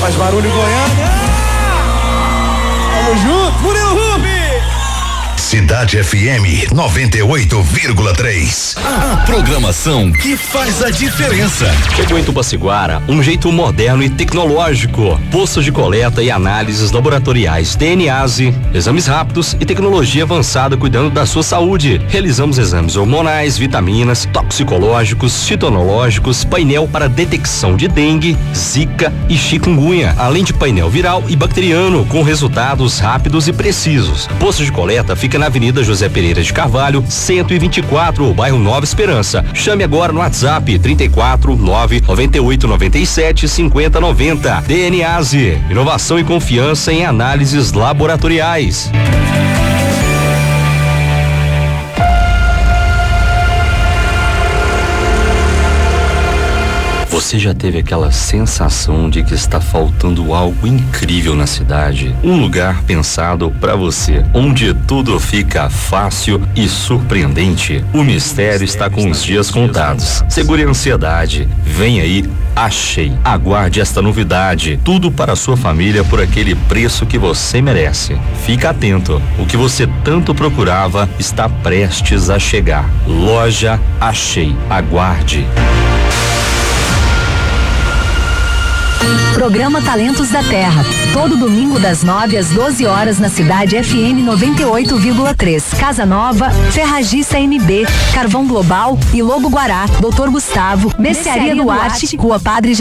Faz barulho, Goiânia. Tamo junto, Murilo Rubi. Cidade FM 98,3. A programação que faz a diferença. Chegou em Tupaciguara um jeito moderno e tecnológico. Postos de coleta e análises laboratoriais DNase, exames rápidos e tecnologia avançada cuidando da sua saúde. Realizamos exames hormonais, vitaminas, toxicológicos, citonológicos, painel para detecção de dengue, zika e chikungunya, além de painel viral e bacteriano com resultados rápidos e precisos. Posto de coleta fica na Avenida José Pereira de Carvalho, 124, bairro Nova Esperança. Chame agora no WhatsApp 34 998 97 50 90. DNase, inovação e confiança em análises laboratoriais. Você já teve aquela sensação de que está faltando algo incrível na cidade? Um lugar pensado para você, onde tudo fica fácil e surpreendente. O mistério está com os dias contados. Segure a ansiedade. Vem aí, Achei. Aguarde esta novidade. Tudo para a sua família por aquele preço que você merece. Fica atento. O que você tanto procurava está prestes a chegar. Loja Achei. Aguarde. Programa Talentos da Terra, todo domingo das 9 às 12 horas na Cidade FM 98,3. Casa Nova, Ferragista MB, Carvão Global e Lobo Guará, Dr. Gustavo, Mercearia Duarte, Rua Padre